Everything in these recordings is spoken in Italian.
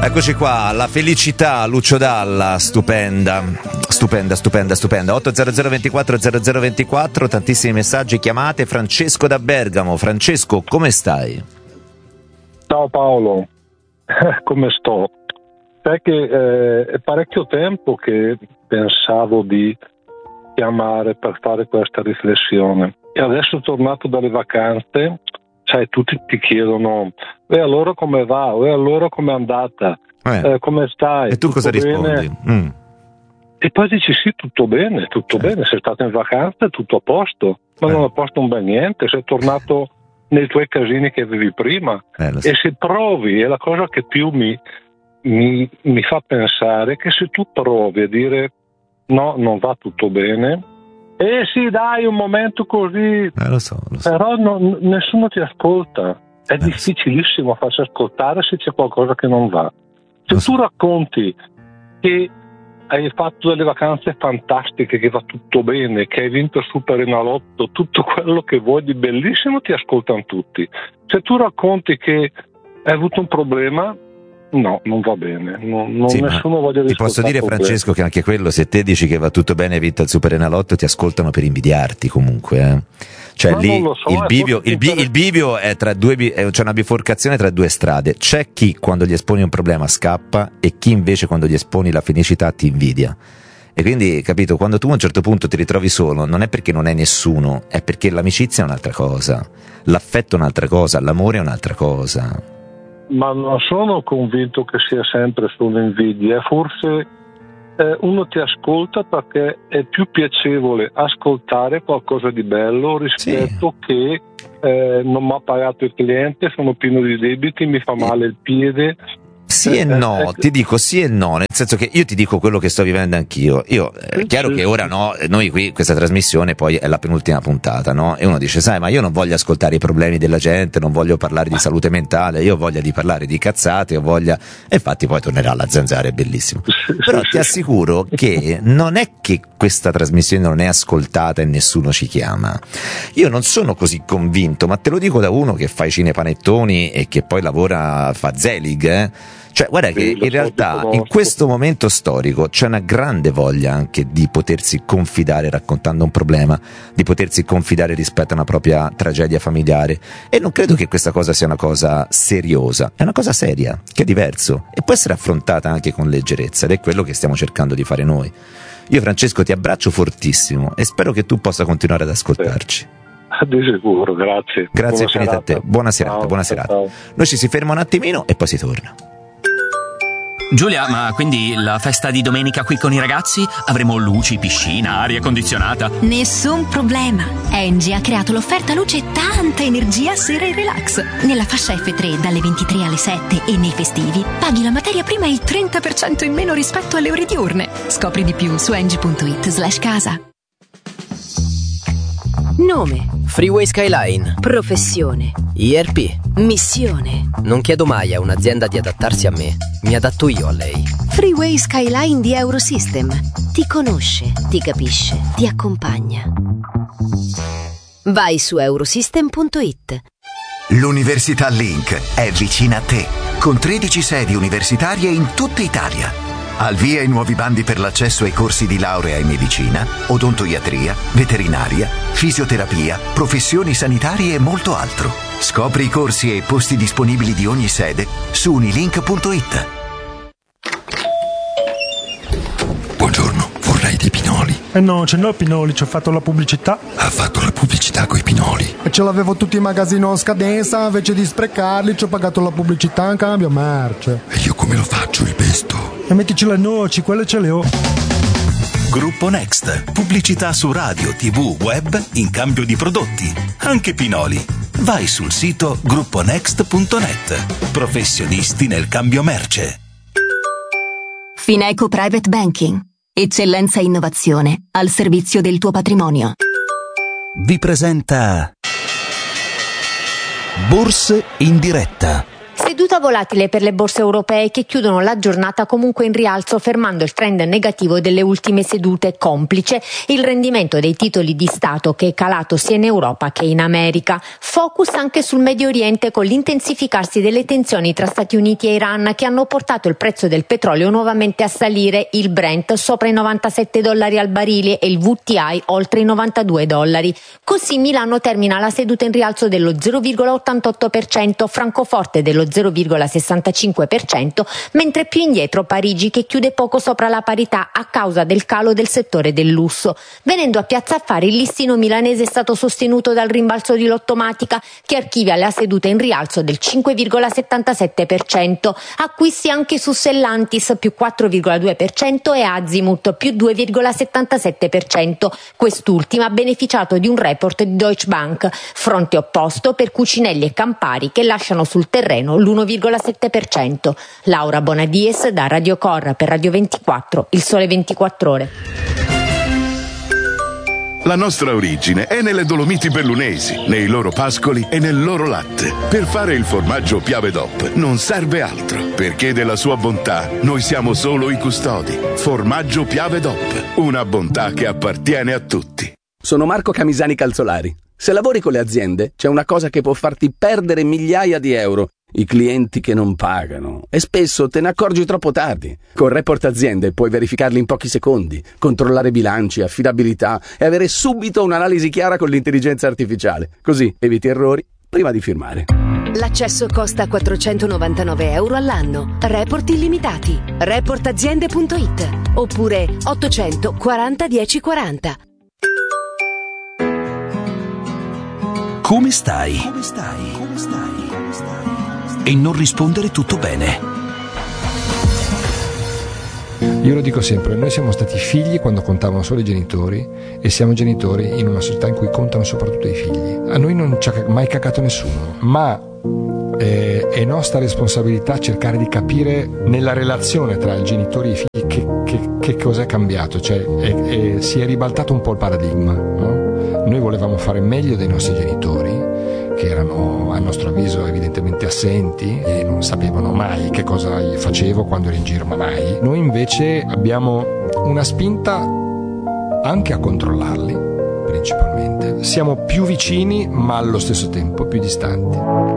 Eccoci qua, la felicità, Lucio Dalla, stupenda. 800 24 0024, tantissimi messaggi, chiamate. Francesco da Bergamo. Francesco, come stai? Ciao Paolo, come sto? Sai che è parecchio tempo che pensavo di chiamare per fare questa riflessione e adesso tornato dalle vacanze, sai, tutti ti chiedono e allora come va, e allora come è andata, come stai? E tu cosa rispondi? E poi dici sì, tutto bene, sei stato in vacanza, tutto a posto, ma non a posto un bel niente, sei tornato nei tuoi casini che avevi prima e se provi, è la cosa che più mi fa pensare, che se tu provi a dire no, non va tutto bene, sì dai, un momento così, lo so. Però nessuno ti ascolta, è difficilissimo farsi ascoltare se c'è qualcosa che non va. Se tu racconti che hai fatto delle vacanze fantastiche, che va tutto bene, che hai vinto il Superenalotto, tutto quello che vuoi di bellissimo, ti ascoltano tutti. Se tu racconti che hai avuto un problema, no, non va bene, nessuno voglia di ti posso dire, Francesco, che anche quello, se te dici che va tutto bene, hai vinto il Superenalotto, ti ascoltano per invidiarti comunque, Cioè lì il bivio è tra due, c'è una biforcazione tra due strade. C'è chi quando gli esponi un problema scappa e chi invece quando gli esponi la felicità ti invidia. E quindi, capito, quando tu a un certo punto ti ritrovi solo, non è perché non hai nessuno, è perché l'amicizia è un'altra cosa, l'affetto è un'altra cosa, l'amore è un'altra cosa. Ma non sono convinto che sia sempre solo invidia, forse uno ti ascolta perché è più piacevole ascoltare qualcosa di bello rispetto che non mi ha pagato il cliente, sono pieno di debiti, mi fa male il piede. Sì e no, ti dico sì e no, nel senso che io ti dico quello che sto vivendo anch'io. È chiaro che ora no, noi qui, questa trasmissione poi è la penultima puntata, no? E uno dice, sai, ma io non voglio ascoltare i problemi della gente, non voglio parlare di salute mentale, io ho voglia di parlare di cazzate, ho voglia... E infatti poi tornerà la zanzara, è bellissimo. Però ti assicuro che non è che questa trasmissione non è ascoltata e nessuno ci chiama. Io non sono così convinto, ma te lo dico da uno che fa i cinepanettoni e che poi fa Zelig, Cioè, guarda che in realtà in questo momento storico c'è una grande voglia anche di potersi confidare raccontando un problema, di potersi confidare rispetto a una propria tragedia familiare, e non credo che questa cosa sia una cosa seriosa, è una cosa seria, che è diverso e può essere affrontata anche con leggerezza, ed è quello che stiamo cercando di fare noi. Io, Francesco, ti abbraccio fortissimo e spero che tu possa continuare ad ascoltarci. Di sicuro, grazie. Grazie infinite a te, buona serata, buona serata. Noi ci si ferma un attimino e poi si torna. Giulia, ma quindi la festa di domenica qui con i ragazzi? Avremo luci, piscina, aria condizionata? Nessun problema. Engie ha creato l'offerta luce e tanta energia sera e relax. Nella fascia F3 dalle 23 alle 7 e nei festivi paghi la materia prima il 30% in meno rispetto alle ore diurne. Scopri di più su engie.it/casa. Nome: Freeway Skyline. Professione: IRP. missione: Non chiedo mai a un'azienda di adattarsi a me, mi adatto io a lei. Freeway Skyline di Eurosystem. Ti conosce, ti capisce, ti accompagna. Vai su eurosystem.it. L'Università Link è vicina a te, con 13 sedi universitarie in tutta Italia. Al via i nuovi bandi per l'accesso ai corsi di laurea in medicina, odontoiatria, veterinaria, fisioterapia, professioni sanitarie e molto altro. Scopri i corsi e i posti disponibili di ogni sede su unilink.it. Buongiorno, vorrei dei pinoli. No, ce n'ho pinoli, ci ho fatto la pubblicità. Ha fatto la pubblicità coi pinoli? E ce l'avevo tutti in magazzino a scadenza, invece di sprecarli ci ho pagato la pubblicità in cambio merce. E io come lo faccio il pesto? E mettici le noci, quelle ce le ho. Gruppo Next. Pubblicità su radio, TV, web in cambio di prodotti. Anche pinoli. Vai sul sito grupponext.net. Professionisti nel cambio merce. Fineco Private Banking. Eccellenza e innovazione al servizio del tuo patrimonio. Vi presenta Borse in diretta. Seduta Seduta volatile per le borse europee che chiudono la giornata comunque in rialzo, fermando il trend negativo delle ultime sedute, complice il rendimento dei titoli di Stato che è calato sia in Europa che in America. Focus anche sul Medio Oriente, con l'intensificarsi delle tensioni tra Stati Uniti e Iran che hanno portato il prezzo del petrolio nuovamente a salire, il Brent sopra i $97 al barile e il WTI oltre i $92. Così Milano termina la seduta in rialzo dello 0,88%, Francoforte dello 0,65%, mentre più indietro Parigi, che chiude poco sopra la parità a causa del calo del settore del lusso. Venendo a Piazza Affari, il listino milanese è stato sostenuto dal rimbalzo di Lottomatica, che archivia la seduta in rialzo del 5,77%. Acquisti anche su Stellantis più 4,2% e Azimut più 2,77%. Quest'ultima ha beneficiato di un report di Deutsche Bank. Fronte opposto per Cucinelli e Campari, che lasciano sul terreno l'1,7%. Laura Bonadies da Radio Cor per Radio 24, Il Sole 24 Ore. La nostra origine è nelle Dolomiti Bellunesi, nei loro pascoli e nel loro latte. Per fare il formaggio Piave DOP non serve altro, perché della sua bontà noi siamo solo i custodi. Formaggio Piave DOP, una bontà che appartiene a tutti. Sono Marco Camisani Calzolari. Se lavori con le aziende, c'è una cosa che può farti perdere migliaia di euro: i clienti che non pagano, e spesso te ne accorgi troppo tardi. Con Report Aziende puoi verificarli in pochi secondi, controllare bilanci, affidabilità e avere subito un'analisi chiara con l'intelligenza artificiale. Così eviti errori prima di firmare. L'accesso costa €499 all'anno. Report illimitati. Reportaziende.it oppure 800 40 10 40. Come stai? E non rispondere tutto bene. Io lo dico sempre, noi siamo stati figli quando contavano solo i genitori e siamo genitori in una società in cui contano soprattutto i figli. A noi non ci ha mai cagato nessuno, ma è nostra responsabilità cercare di capire nella relazione tra i genitori e i figli che cosa è cambiato, cioè si è ribaltato un po' il paradigma, no? Noi volevamo fare meglio dei nostri genitori, che erano a nostro avviso evidentemente assenti e non sapevano mai che cosa facevo quando ero in giro, ma mai. Noi invece abbiamo una spinta anche a controllarli, principalmente. Siamo più vicini ma allo stesso tempo più distanti.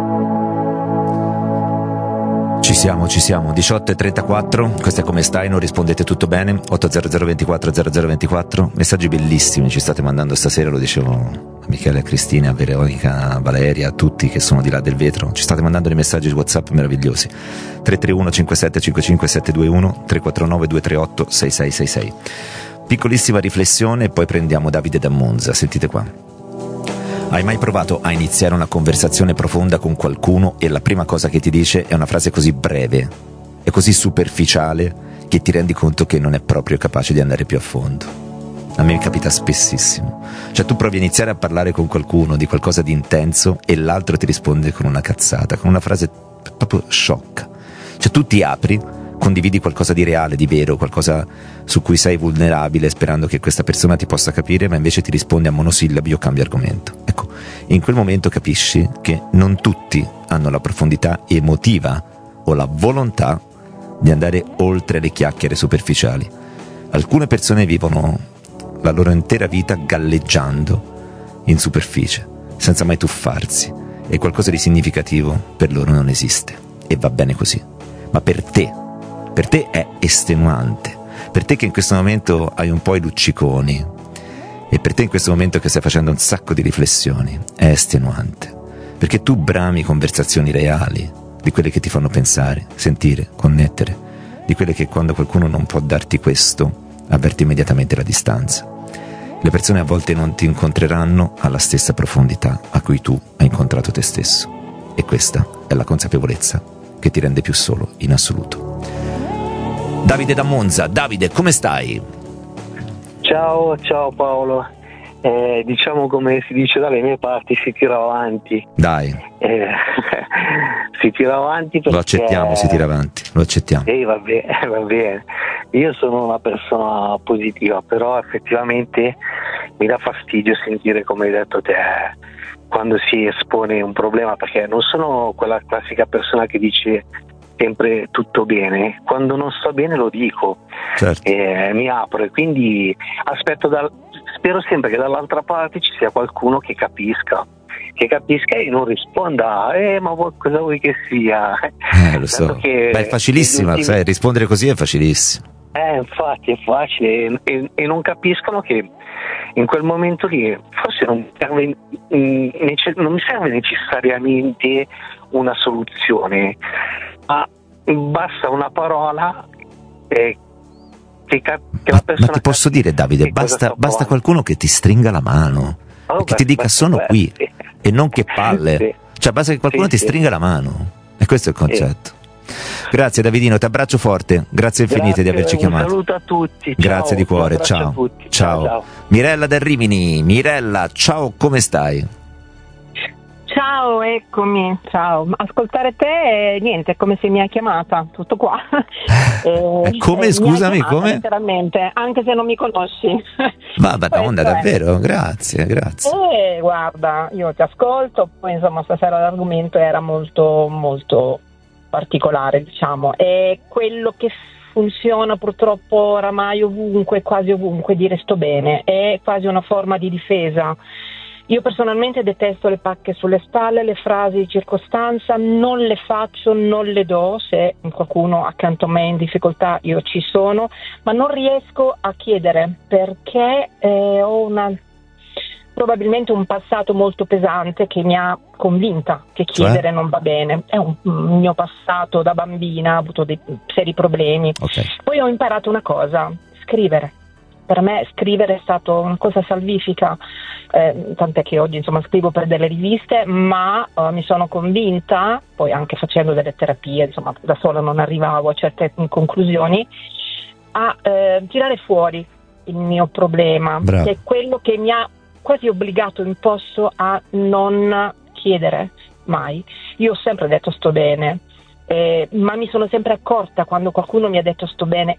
Ci siamo, 18:34, questo è Come stai, non rispondete tutto bene, 800 24 0024, messaggi bellissimi ci state mandando stasera, lo dicevo a Michele, a Cristina, a Veronica, a Valeria, a tutti che sono di là del vetro, ci state mandando dei messaggi WhatsApp meravigliosi, 331 57 55 721, 349 238 6666. Piccolissima riflessione e poi prendiamo Davide da Monza, sentite qua. Hai mai provato a iniziare una conversazione profonda con qualcuno e la prima cosa che ti dice è una frase così breve e così superficiale che ti rendi conto che non è proprio capace di andare più a fondo? A me capita spessissimo. Cioè tu provi a iniziare a parlare con qualcuno di qualcosa di intenso e l'altro ti risponde con una cazzata, con una frase proprio sciocca. Cioè tu ti apri, condividi qualcosa di reale, di vero, qualcosa su cui sei vulnerabile, sperando che questa persona ti possa capire, ma invece ti risponde a monosillabi o cambia argomento. Ecco, in quel momento capisci che non tutti hanno la profondità emotiva o la volontà di andare oltre le chiacchiere superficiali. Alcune persone vivono la loro intera vita galleggiando in superficie, senza mai tuffarsi, e qualcosa di significativo per loro non esiste, e va bene così. Ma per te è estenuante, per te che in questo momento hai un po' i lucciconi e per te in questo momento che stai facendo un sacco di riflessioni, è estenuante, perché tu brami conversazioni reali, di quelle che ti fanno pensare, sentire, connettere, di quelle che quando qualcuno non può darti questo, avverti immediatamente la distanza. Le persone a volte non ti incontreranno alla stessa profondità a cui tu hai incontrato te stesso, e questa è la consapevolezza che ti rende più solo in assoluto. Davide da Monza. Davide, come stai? Ciao Paolo. Diciamo, come si dice dalle mie parti, si tira avanti. Dai. Si tira avanti perché... Lo accettiamo, si tira avanti, lo accettiamo. Va bene. Io sono una persona positiva, però effettivamente mi dà fastidio sentire, come hai detto te, quando si espone un problema, perché non sono quella classica persona che dice sempre tutto bene, quando non sto bene lo dico, certo. Mi apro, e quindi spero sempre che dall'altra parte ci sia qualcuno che capisca e non risponda ma cosa vuoi che sia. Lo so. Beh, è facilissima, sai, rispondere così è facilissimo. Infatti è facile, e non capiscono che in quel momento lì forse non mi serve necessariamente una soluzione, ma basta una parola che la persona. Ma ti posso dire, Davide, basta qualcuno che ti stringa la mano, che ti dica sono qui, e non che palle. Sì. Cioè basta che qualcuno ti stringa la mano, e questo è il concetto. Grazie Davidino, ti abbraccio forte, grazie infinite di averci chiamato. Un saluto a tutti. Grazie di cuore, ciao. Ciao. Mirella da Rimini. Mirella, ciao, come stai? Ciao, eccomi, ciao. Ascoltare te, niente, è come se mi hai chiamata, tutto qua. Come, scusami, come? Letteralmente, anche se non mi conosci. Ma Madonna, davvero? Grazie. Guarda, io ti ascolto, poi insomma stasera l'argomento era molto, molto particolare, diciamo, è quello che funziona purtroppo oramai ovunque, quasi ovunque, dire sto bene, è quasi una forma di difesa. Io personalmente detesto le pacche sulle spalle, le frasi di circostanza, non le faccio, non le do. Se qualcuno accanto a me è in difficoltà io ci sono, ma non riesco a chiedere perché ho probabilmente un passato molto pesante che mi ha convinta che chiedere non va bene. È un mio passato da bambina, ho avuto dei seri problemi. Okay. Poi ho imparato una cosa: scrivere. Per me scrivere è stata una cosa salvifica, tant'è che oggi insomma scrivo per delle riviste, ma mi sono convinta, poi anche facendo delle terapie, insomma da sola non arrivavo a certe conclusioni, a tirare fuori il mio problema. Bravo. Che è quello che mi ha quasi obbligato, imposto a non chiedere mai. Io ho sempre detto sto bene, ma mi sono sempre accorta quando qualcuno mi ha detto sto bene